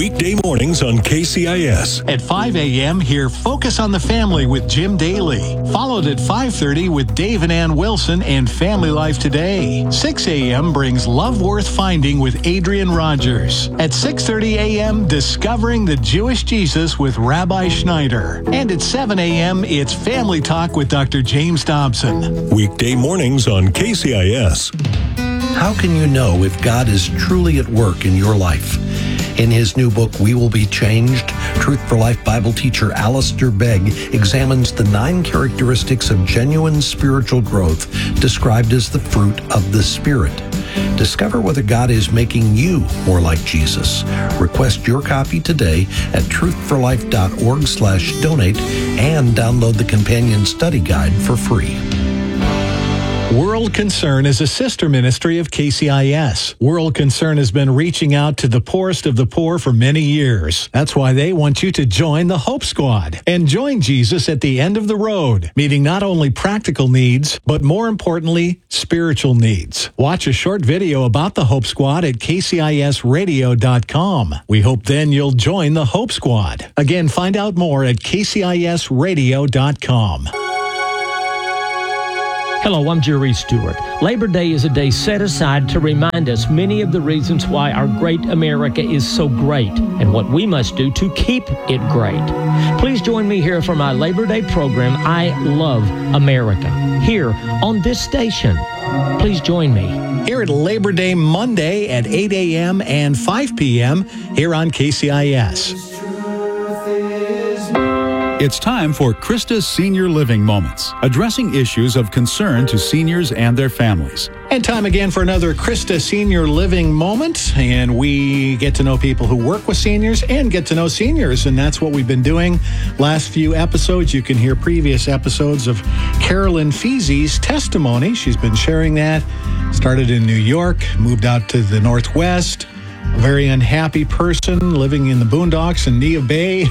Weekday mornings on KCIS. At 5 a.m., hear Focus on the Family with Jim Daly. Followed at 5:30 with Dave and Ann Wilson and Family Life Today. 6 a.m. brings Love Worth Finding with Adrian Rogers. At 6:30 a.m., Discovering the Jewish Jesus with Rabbi Schneider. And at 7 a.m., it's Family Talk with Dr. James Dobson. Weekday mornings on KCIS. How can you know if God is truly at work in your life? In his new book, We Will Be Changed, Truth for Life Bible teacher Alistair Begg examines the 9 characteristics of genuine spiritual growth described as the fruit of the Spirit. Discover whether God is making you more like Jesus. Request your copy today at truthforlife.org/donate and download the companion study guide for free. World Concern is a sister ministry of KCIS. World Concern has been reaching out to the poorest of the poor for many years. That's why they want you to join the Hope Squad and join Jesus at the end of the road, meeting not only practical needs, but more importantly, spiritual needs. Watch a short video about the Hope Squad at kcisradio.com. We hope then you'll join the Hope Squad. Again, find out more at kcisradio.com. Hello, I'm Jerry Stewart. Labor Day is a day set aside to remind us many of the reasons why our great America is so great and what we must do to keep it great. Please join me here for my Labor Day program, I Love America, here on this station. Please join me. Here at Labor Day Monday at 8 a.m. and 5 p.m. here on KCIS. It's time for Krista's Senior Living Moments, addressing issues of concern to seniors and their families. And time again for another Krista Senior Living Moment. And we get to know people who work with seniors and get to know seniors. And that's what we've been doing last few episodes. You can hear previous episodes of Carolyn Feezy's testimony. She's been sharing that. Started in New York, moved out to the Northwest. A very unhappy person living in the boondocks in Neah Bay,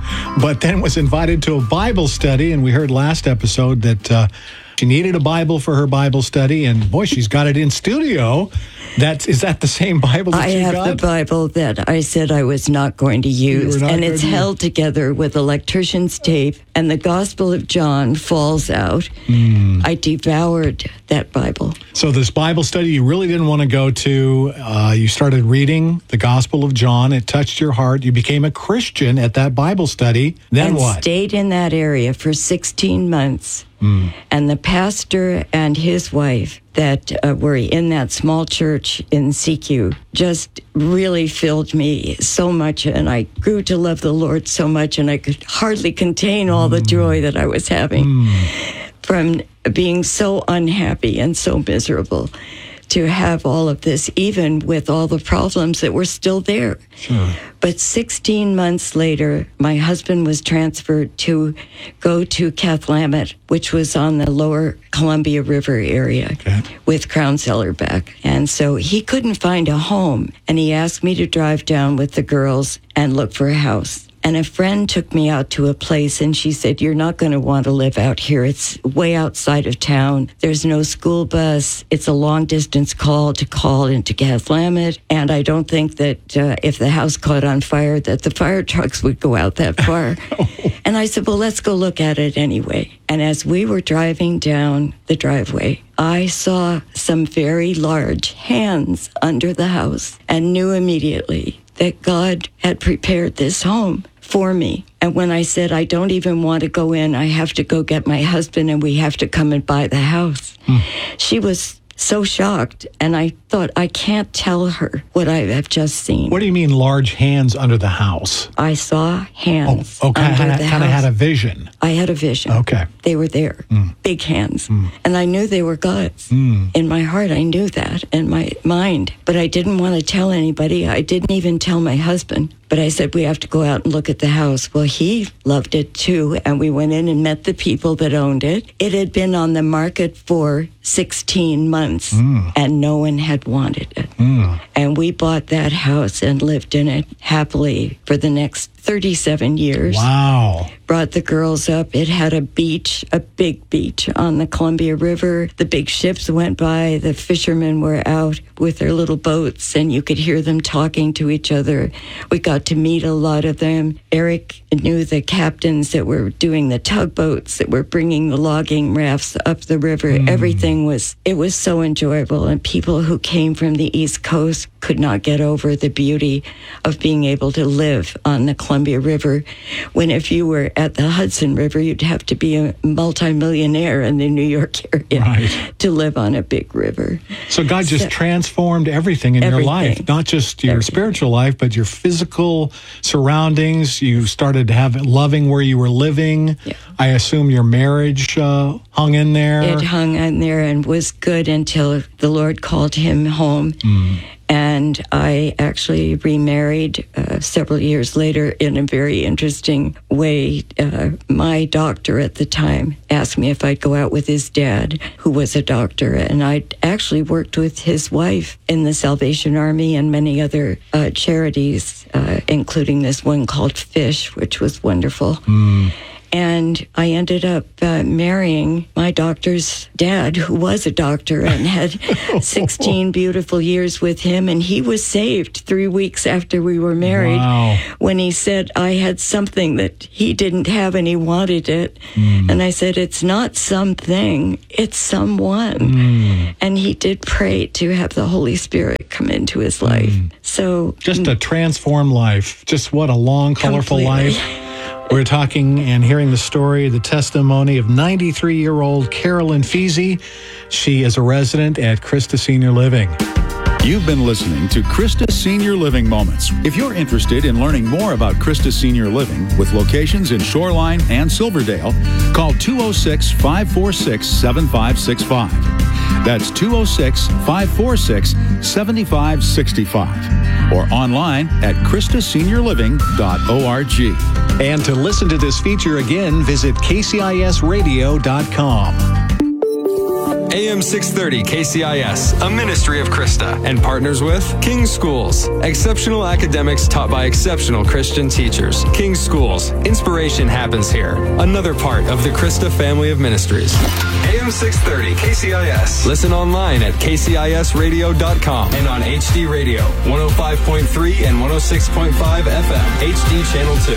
but then was invited to a Bible study. And we heard last episode that she needed a Bible for her Bible study. And boy, she's got it in studio. Is that the same Bible that you got? I have the Bible that I said I was not going to use. And it's held together with electrician's tape. And the Gospel of John falls out. I devoured that Bible. So this Bible study you really didn't want to go to. You started reading the Gospel of John. It touched your heart. You became a Christian at that Bible study. Then and what? Stayed in that area for 16 months. And the pastor and his wife that were in that small church in CQ just really filled me so much. And I grew to love the Lord so much. And I could hardly contain all the joy that I was having from being so unhappy and so miserable to have all of this, even with all the problems that were still there. Sure. But 16 months later, my husband was transferred to go to Cathlamet, which was on the lower Columbia River area with Crown Cellar back. And so he couldn't find a home, and he asked me to drive down with the girls and look for a house. And a friend took me out to a place, and she said, "You're not going to want to live out here. It's way outside of town. There's no school bus. It's a long-distance call into Cathlamet. And I don't think that if the house caught on fire, that the fire trucks would go out that far." And I said, "Well, let's go look at it anyway." And as we were driving down the driveway, I saw some very large hands under the house and knew immediately that God had prepared this home for me. And when I said, "I don't even want to go in, I have to go get my husband and we have to come and buy the house," she was so shocked. And I thought, I can't tell her what I have just seen. What do you mean large hands under the house? I saw hands under the house. Kind of had a vision. I had a vision. Okay. They were there. Big hands. And I knew they were God's. In my heart, I knew that. In my mind. But I didn't want to tell anybody. I didn't even tell my husband. But I said, we have to go out and look at the house. Well, he loved it too. And we went in and met the people that owned it. It had been on the market for 16 months and no one had wanted it. And we bought that house and lived in it happily for the next 37 years. Wow. Brought the girls up. It had a beach, a big beach on the Columbia River. The big ships went by. The fishermen were out with their little boats, and you could hear them talking to each other. We got got to meet a lot of them. Eric knew the captains that were doing the tugboats, that were bringing the logging rafts up the river. Everything was so enjoyable. And people who came from the East Coast could not get over the beauty of being able to live on the Columbia River, when if you were at the Hudson River, you'd have to be a multimillionaire in the New York area to live on a big river. So God just transformed everything in your life, not just your spiritual life, but your physical surroundings. You started loving where you were living. Yeah. I assume your marriage hung in there. It hung in there and was good until the Lord called him home. And I actually remarried several years later in a very interesting way. My doctor at the time asked me if I'd go out with his dad, who was a doctor, and I'd actually worked with his wife in the Salvation Army and many other charities, including this one called Fish, which was wonderful. And I ended up marrying my doctor's dad, who was a doctor, and had 16 beautiful years with him. And he was saved 3 weeks after we were married, when he said I had something that he didn't have and he wanted it. And I said, it's not something, it's someone. And he did pray to have the Holy Spirit come into his life. So just a transformed life. Just what a long, colorful life. We're talking and hearing the story, the testimony of 93-year-old Carolyn Feasy. She is a resident at Christa Senior Living. You've been listening to Christa Senior Living Moments. If you're interested in learning more about Christa Senior Living with locations in Shoreline and Silverdale, call 206-546-7565. That's 206-546-7565. Or online at christaseniorliving.org. And to listen to this feature again, visit kcisradio.com. AM 630 KCIS, a ministry of Christa, and partners with King's Schools, exceptional academics taught by exceptional Christian teachers. King's Schools, inspiration happens here. Another part of the Christa family of ministries. AM 630 KCIS. Listen online at kcisradio.com and on HD Radio, 105.3 and 106.5 FM, HD Channel 2.